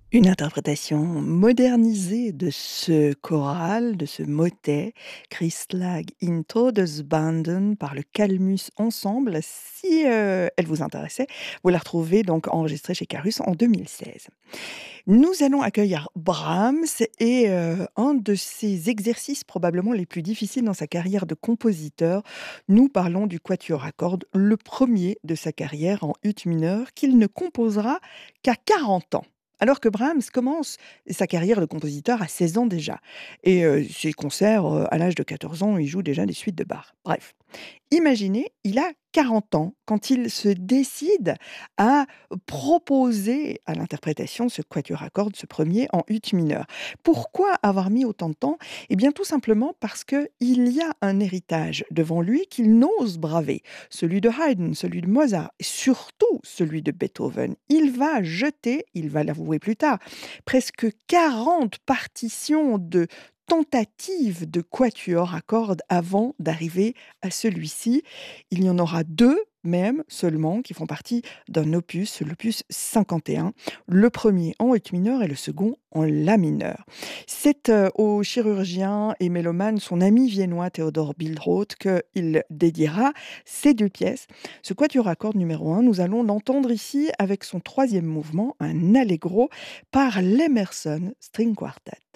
Une interprétation modernisée de ce choral, de ce motet, Christlag in Todesbanden par le Calmus Ensemble. Si elle vous intéressait, vous la retrouvez donc enregistrée chez Carus en 2016. Nous allons accueillir Brahms et un de ses exercices probablement les plus difficiles dans sa carrière de compositeur. Nous parlons du quatuor à cordes, le premier de sa carrière en ut mineur, qu'il ne composera qu'à 40 ans. Alors que Brahms commence sa carrière de compositeur à 16 ans déjà. Et ses concerts, à l'âge de 14 ans, il joue déjà des suites de Bach. Bref, imaginez, il a 40 ans quand il se décide à proposer à l'interprétation ce quatuor à cordes, ce premier en ut mineur. Pourquoi avoir mis autant de temps? Eh bien, tout simplement parce qu'il y a un héritage devant lui qu'il n'ose braver. Celui de Haydn, celui de Mozart, et surtout celui de Beethoven. Il va jeter, il va l'avouer plus tard, presque 40 partitions de tentatives de quatuor à cordes avant d'arriver à celui-ci. Il y en aura 2 même seulement qui font partie d'un opus, l'opus 51, le premier en ut mineur et le second en la mineur. C'est au chirurgien et mélomane, son ami viennois Théodore Bildroth, qu'il dédiera ces 2 pièces. Ce quatuor à cordes numéro 1, nous allons l'entendre ici avec son troisième mouvement, un allegro, par l'Emerson String Quartet.